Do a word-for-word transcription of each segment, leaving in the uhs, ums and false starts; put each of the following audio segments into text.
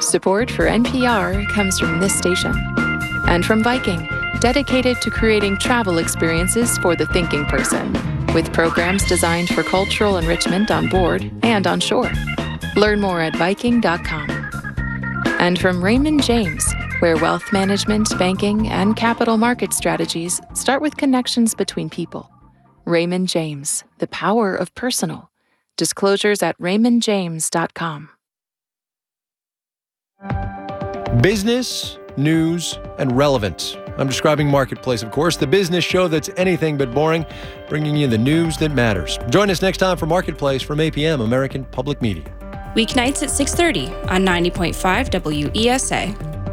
Support for N P R comes from this station and from Viking, dedicated to creating travel experiences for the thinking person, with programs designed for cultural enrichment on board and on shore. Learn more at Viking dot com. And from Raymond James, where wealth management, banking, and capital market strategies start with connections between people. Raymond James, the power of personal. Disclosures at raymond james dot com. Business, news, and relevance. I'm describing Marketplace, of course, the business show that's anything but boring, bringing you the news that matters. Join us next time for Marketplace from A P M, American Public Media. Weeknights at six thirty on ninety point five W E S A.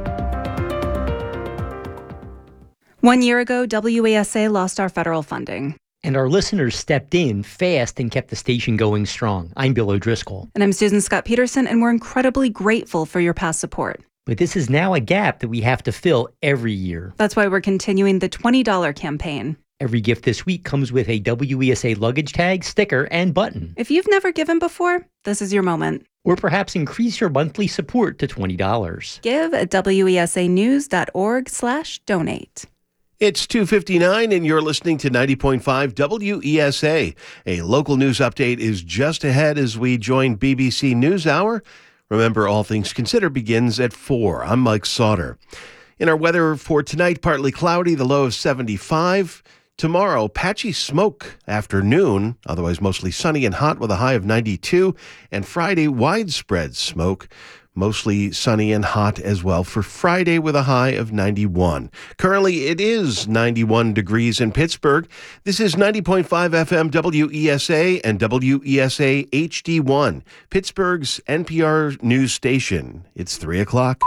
One year ago, W E S A lost our federal funding. And our listeners stepped in fast and kept the station going strong. I'm Bill O'Driscoll. And I'm Susan Scott Peterson, and we're incredibly grateful for your past support. But this is now a gap that we have to fill every year. That's why we're continuing the twenty dollars campaign. Every gift this week comes with a W E S A luggage tag, sticker, and button. If you've never given before, this is your moment. Or perhaps increase your monthly support to twenty dollars. Give at W E S A news dot org slash donate. It's two fifty-nine and you're listening to ninety point five W E S A. A local news update is just ahead as we join B B C NewsHour. Remember, All Things Considered begins at four. I'm Mike Sauter. In our weather for tonight, partly cloudy, the low of seventy-five. Tomorrow, patchy smoke afternoon, otherwise mostly sunny and hot with a high of ninety-two. And Friday, widespread smoke. Mostly sunny and hot as well for Friday with a high of ninety-one. Currently, it is ninety-one degrees in Pittsburgh. This is ninety point five F M W E S A and W E S A H D one, Pittsburgh's N P R news station. It's three o'clock.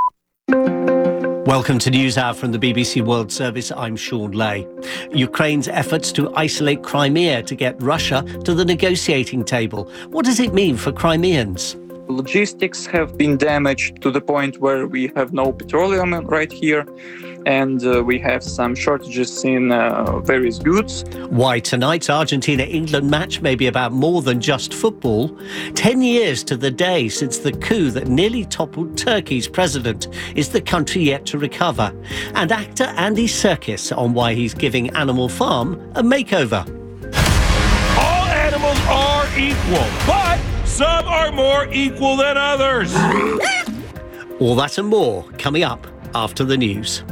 Welcome to NewsHour from the B B C World Service. I'm Sean Lay. Ukraine's efforts to isolate Crimea to get Russia to the negotiating table. What does it mean for Crimeans? Logistics have been damaged to the point where we have no petroleum right here, and uh, we have some shortages in uh, various goods. Why tonight's Argentina-England match may be about more than just football. Ten years to the day since the coup that nearly toppled Turkey's president. Is the country yet to recover? And actor Andy Serkis on why he's giving Animal Farm a makeover. All animals are equal, but some are more equal than others. All that and more coming up after the news.